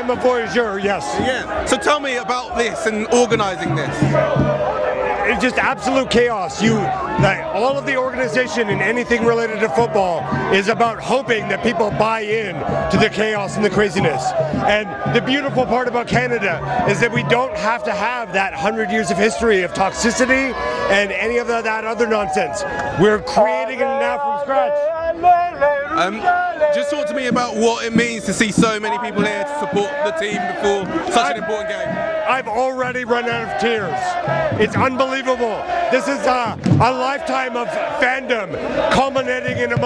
I'm a voyageur, yes. Yeah. So tell me about this and organising this. It's just absolute chaos. All of the organization and anything related to football is about hoping that people buy in to the chaos and the craziness. And the beautiful part about Canada is that we don't have to have that 100 years of history of toxicity and any of that other nonsense. We're creating it now from scratch. Just talk to me about what it means to see so many people here to support the team before such an important game. I've already run out of tears. It's unbelievable. This is a lifetime of fandom culminating in a